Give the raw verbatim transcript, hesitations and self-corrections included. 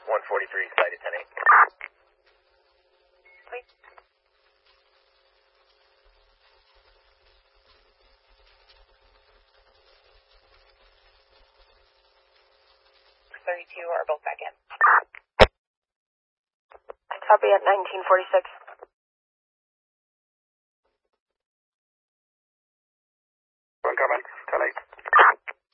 one forty-three, flight at ten eight. Please. thirty-two are both back in. Copy at nineteen forty-six. One coming, ten eight.